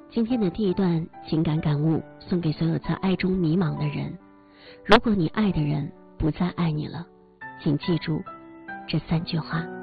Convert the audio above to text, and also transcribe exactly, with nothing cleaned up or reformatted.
今天的第一段情感感悟送给所有在爱中迷茫的人。如果你爱的人不再爱你了，请记住这三句话。